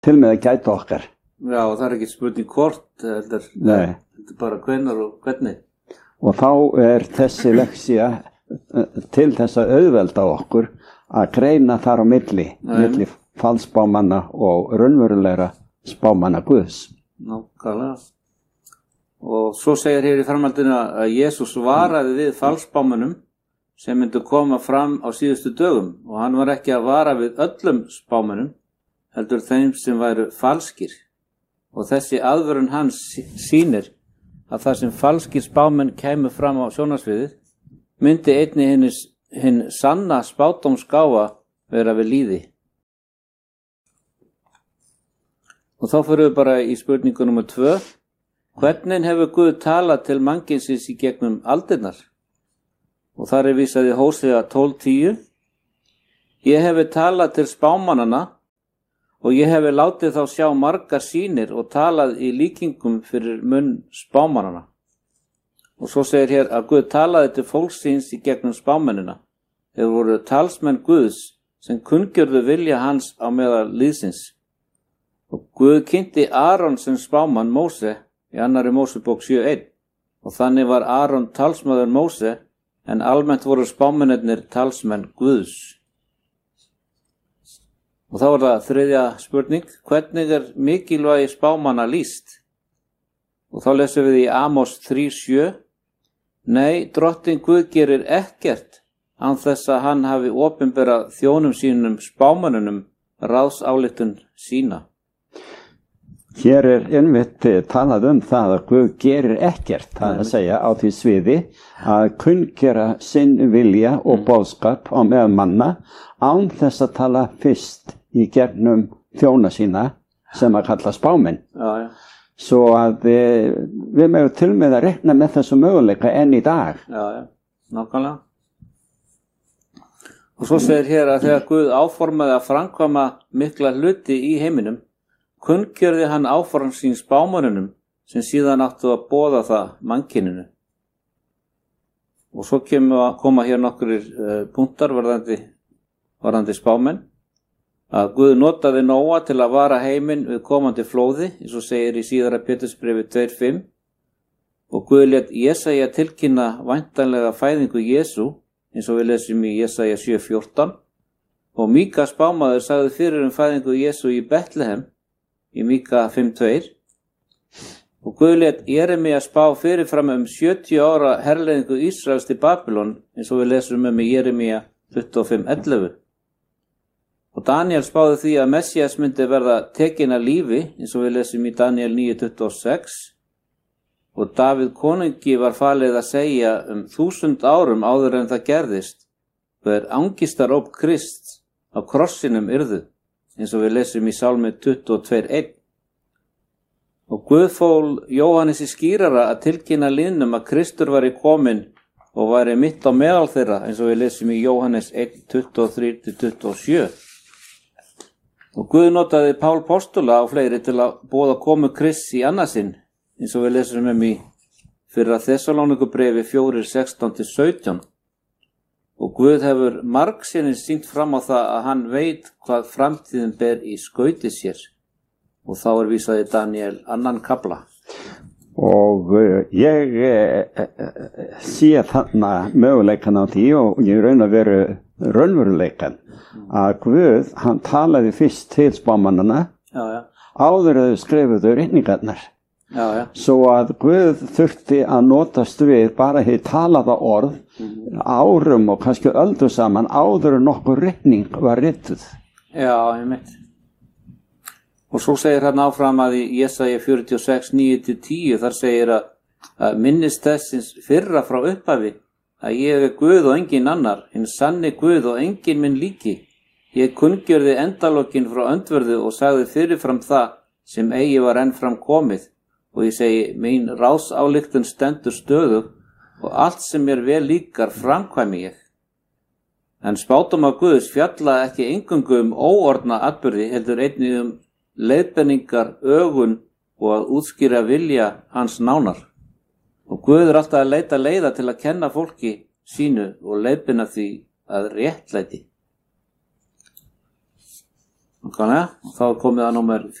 til með að gæta okkar. Já, og það ekki spurning hvort, heldur bara hvenær og hvernig. Og þá þessi leksía til þess að auðvelda okkur að greina þar á milli falsspámanna og raunverulegra spámanna Guðs. Nákvæmlega. Og svo segir hér í framhaldinu að Jesús varaði við falsspámönnum sem myndu koma fram á síðustu dögum, og hann var ekki að vara við öllum spámönnum, heldur þeim sem væru falskir. Og þessi aðvörun hans sýnir að það sem falskir spámenn kæmu fram á sjónarsviðið myndi einnig hinn sanna spádómsgáfa vera við lýði. Og þá fyrir við bara í spurningu nr. 2. Hvernig hefur Guð talað til mannkynsins í gegnum aldirnar? Og þar vísað í Hósea 12:10. Ég hefi talað til spámannanna og ég hefi látið þá sjá margar sýnir og talað í líkingum fyrir munn spámannanna. Og svo segir hér að Guð talaði til fólksins í gegnum spámennina. Þeir voru talsmenn Guðs sem kunngjörðu vilja hans á meðal lýðsins. Og Guð kynnti Aron sem spámann Móse í 2. Mósebók 7:1. Og þannig var Aron talsmaður Móse, en almennt voru spámennirnir talsmenn Guðs. Og þá það 3. spurning, hvernig mikilvægi spámanna lýst? Og þá lesum við í Amos 3:7. Nei, drottin Guð gerir ekkert án þess að hann hafi opinberað þjónum sínum spámönnunum ráðsályktun sína. Hér einmitt talað það að Guð gerir ekkert, það að segja á því sviði að kunngera sinn vilja og boðskap á meðal manna án þess að tala fyrst í gegnum þjóna sína sem að kalla spámenn. Já. Svo að við megum til með að rekna með þessu möguleika enn í dag. Já, nákvæmlega. Og svo segir hér að þegar Guð áformaði að framkvæma mikla hluti í heiminum, kunngjörði hann áform sín spámönnunum sem síðan áttu að boða það mannkyninu. Og svo koma hér nokkrir punktar varðandi spámenn. Að Guð notaði Nóa til að vara heiminn við komandi flóði, eins og segir í síðara Pétursbréfi 2:5. Og Guð lét Jesaja tilkynna væntanlega fæðingu Jesú, eins og við lesum í Jesaja 7:14. Og Míka spámaður sagði fyrir fæðingu Jesú í Betlehem, í Míka 5:2. Og Guð lét Jeremía spá fyrirfram 70 ára herleiðingu Ísraels til Babylon, eins og við lesum í Jeremía 25:11. Og Daniel spáði því að Messias myndi verða tekinn af lífi, eins og við lesum í Daniel 9:26. Og Davíð konungi var falið að segja 1000 árum áður en það gerðist, hver angistaróp Krists á krossinum yrðu, eins og við lesum í Sálmi 22:1. Og Guð fól Jóhannesi skýrara að tilkynna lýðnum að Kristur væri kominn og væri mitt á meðal þeirra, eins og við lesum í Jóhannes 1:23-27. Og Guð notaði Pál postula á fleiri til að boða komu Krists í annarsinn, eins og við lesum í fyrra Þessalónikubrefi 4:16-17. Og Guð hefur margsinnis sýnt fram á það að hann veit hvað framtíðin ber í skauti sér. Og þá vísað í Daniel 2. kafla. Og ég sé þarna möguleikan á því og ég raun að veru raunveruleikan að Guð, hann talaði fyrst til spámannana áður að þau skrifuðu ritningarnar. Svo að Guð þurfti að notast við bara hér talaða orð árum og kannski öldu saman áður en nokkur ritning var rituð. Já, ég mitt. Og svo segir hann áfram að í Jesaja 46:9-10 þar segir að minnist þessins fyrra frá upphafi að ég Guð og engin annar, hinn sanni Guð og engin minn líki. Ég kunngjörði endalokin frá öndverðu og sagði fyrirfram það sem eigi var enn fram komið. Og ég segi, mín ráðsályktun stendur stöðug og allt sem mér vel líkar framkvæmi ég. En spádómar Guðs fjalla ekki eingöngu óorðna atburði, heldur einnig leiðbenningar, ögun og að útskýra vilja hans nánar. Og Guð alltaf að leita leiða til að kenna fólki sínu og leiðbina því að réttlæti. Nákvæmlega. Og þá er komið að númer